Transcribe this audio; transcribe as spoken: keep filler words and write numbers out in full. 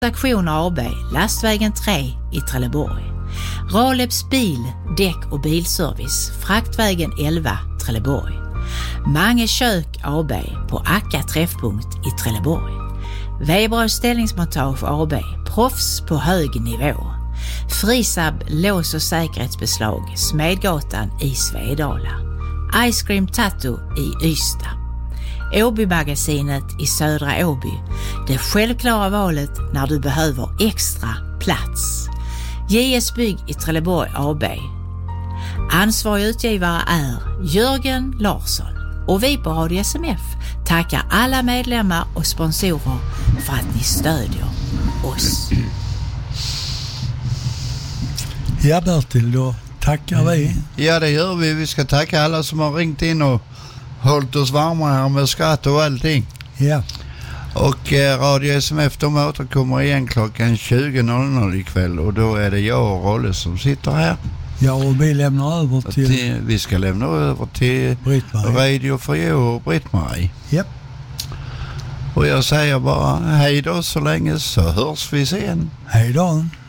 Aktion A B, Lastvägen tre i Trelleborg. Raleps bil, däck och bilservice, Fraktvägen elva, Trelleborg. Mange kök A B på Akka träffpunkt i Trelleborg. Weberös ställningsmontage A B, proffs på hög nivå. Frisab lås- och säkerhetsbeslag, Smedgatan i Svedala. Ice Cream Tattoo i Ystad. Åby-magasinet i Södra Åby. Det självklara valet när du behöver extra plats. J S Bygg i Trelleborg A B. Ansvarig utgivare är Jörgen Larsson. Och vi på Radio S M F tackar alla medlemmar och sponsorer för att ni stödjer oss. Ja, Bertil, då tackar vi. Ja, det gör vi. Vi ska tacka alla som har ringt in och hållit oss varma här med skratt och allting. Ja. Och eh, Radio S M F, de återkommer igen klockan tjugo ikväll, och då är det jag och Rolle som sitter här. Ja, och vi lämnar över till... till vi ska lämna över till Britt-Marie. Radio Frio och Britt-Marie. Japp. Och jag säger bara hej då så länge, så hörs vi sen. Hej då.